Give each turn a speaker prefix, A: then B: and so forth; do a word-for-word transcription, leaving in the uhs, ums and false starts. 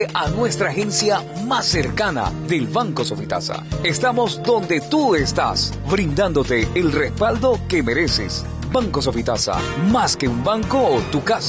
A: a nuestra agencia más cercana del Banco Sofitasa. Estamos donde tú estás, brindándote el respaldo que mereces. Banco Sofitasa, más que un banco, tu casa.